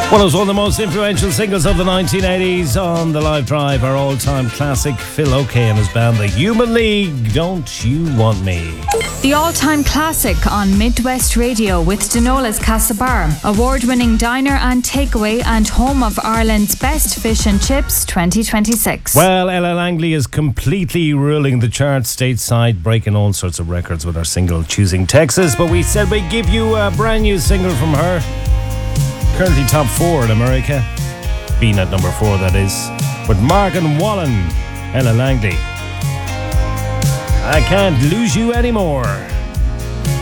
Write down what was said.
One of the most influential singles of the 1980s on the Live Drive, our all-time classic, Phil Oakey and his band, The Human League, Don't You Want Me? The all-time classic on Midwest Radio with Denola's Castlebar, award-winning diner and takeaway and home of Ireland's best fish and chips 2026. Well, Ella Langley is completely ruling the charts stateside, breaking all sorts of records with her single Choosing Texas, but we said we'd give you a brand new single from her. Currently top 4 in America, being at number 4 that is, with Morgan Wallen, Ella Langley. I Can't Lose You Anymore.